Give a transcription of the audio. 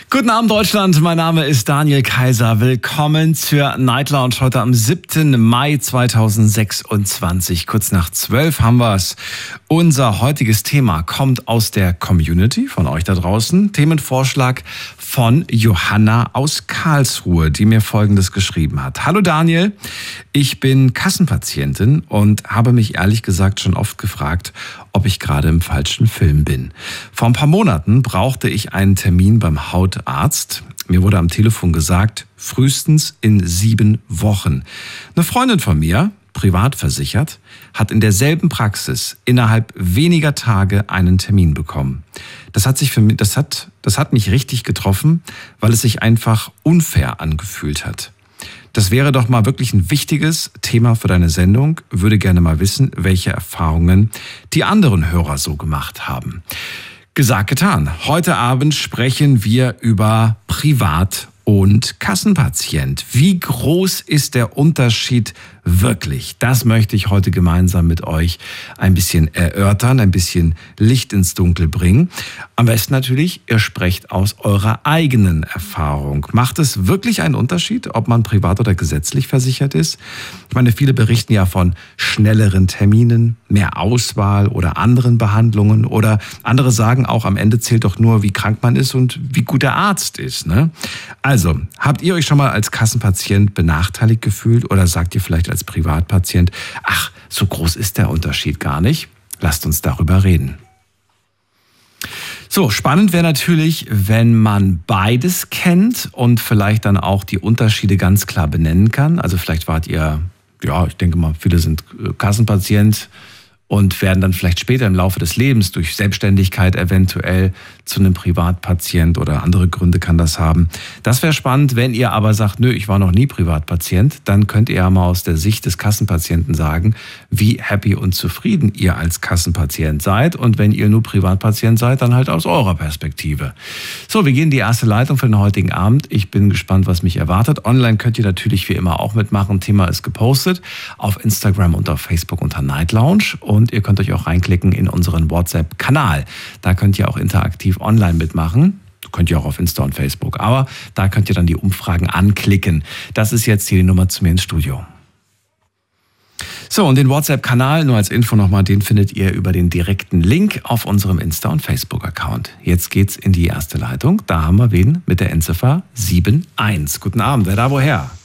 Guten Abend Deutschland, mein Name ist Daniel Kaiser. Willkommen zur Night Lounge heute am 7. Mai 2026. Kurz nach 12 haben wir es. Unser heutiges Thema kommt aus der Community von euch da draußen. Themenvorschlag von Johanna aus Karlsruhe, die mir Folgendes geschrieben hat. Hallo Daniel, ich bin Kassenpatientin und habe mich ehrlich gesagt schon oft gefragt, ob ich gerade im falschen Film bin. Vor ein paar Monaten brauchte ich einen Termin beim Hautarzt. Mir wurde am Telefon gesagt, frühestens in 7 Wochen. Eine Freundin von mir, privat versichert, hat in derselben Praxis innerhalb weniger Tage einen Termin bekommen. Das hat mich richtig getroffen, weil es sich einfach unfair angefühlt hat. Das wäre doch mal wirklich ein wichtiges Thema für deine Sendung. Würde gerne mal wissen, welche Erfahrungen die anderen Hörer so gemacht haben. Gesagt, getan. Heute Abend sprechen wir über Privat- und Kassenpatient. Wie groß ist der Unterschied wirklich? Das möchte ich heute gemeinsam mit euch ein bisschen erörtern, ein bisschen Licht ins Dunkel bringen. Am besten natürlich, ihr sprecht aus eurer eigenen Erfahrung. Macht es wirklich einen Unterschied, ob man privat oder gesetzlich versichert ist? Ich meine, viele berichten ja von schnelleren Terminen, mehr Auswahl oder anderen Behandlungen. Oder andere sagen auch, am Ende zählt doch nur, wie krank man ist und wie gut der Arzt ist, ne? Also, habt ihr euch schon mal als Kassenpatient benachteiligt gefühlt oder sagt ihr vielleicht als Privatpatient, ach, so groß ist der Unterschied gar nicht? Lasst uns darüber reden. So, spannend wäre natürlich, wenn man beides kennt und vielleicht dann auch die Unterschiede ganz klar benennen kann. Also vielleicht wart ihr, ja, ich denke mal, viele sind Kassenpatient und werden dann vielleicht später im Laufe des Lebens durch Selbstständigkeit eventuell zu einem Privatpatient oder andere Gründe kann das haben. Das wäre spannend. Wenn ihr aber sagt, nö, ich war noch nie Privatpatient, dann könnt ihr ja mal aus der Sicht des Kassenpatienten sagen, wie happy und zufrieden ihr als Kassenpatient seid. Und wenn ihr nur Privatpatient seid, dann halt aus eurer Perspektive. So, wir gehen in die erste Leitung für den heutigen Abend. Ich bin gespannt, was mich erwartet. Online könnt ihr natürlich wie immer auch mitmachen. Thema ist gepostet auf Instagram und auf Facebook unter Night Lounge. Und ihr könnt euch auch reinklicken in unseren WhatsApp-Kanal. Da könnt ihr auch interaktiv online mitmachen. Könnt ihr auch auf Insta und Facebook. Aber da könnt ihr dann die Umfragen anklicken. Das ist jetzt hier die Nummer zu mir ins Studio. So, und den WhatsApp-Kanal, nur als Info nochmal, den findet ihr über den direkten Link auf unserem Insta- und Facebook-Account. Jetzt geht's in die erste Leitung. Da haben wir wen mit der Endziffer 71. Guten Abend, wer da woher?